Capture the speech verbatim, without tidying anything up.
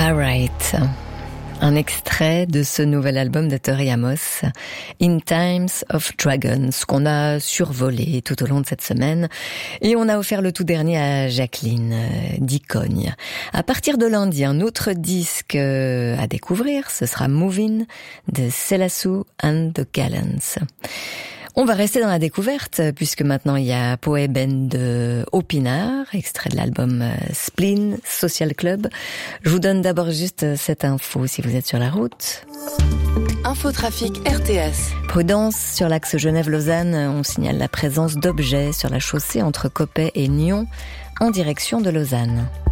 Alright. Un extrait de ce nouvel album de Tori Amos, In Times of Dragons, qu'on a survolé tout au long de cette semaine. Et on a offert le tout dernier à Jacqueline d'Icogne. À partir de lundi, un autre disque à découvrir, ce sera Movin' de Selassou and the Gallants. On va rester dans la découverte, puisque maintenant il y a Poe Ben de Opinard, extrait de l'album Spleen Social Club. Je vous donne d'abord juste cette info si vous êtes sur la route. Infotrafic R T S. Prudence sur l'axe Genève-Lausanne, on signale la présence d'objets sur la chaussée entre Coppet et Nyon en direction de Lausanne.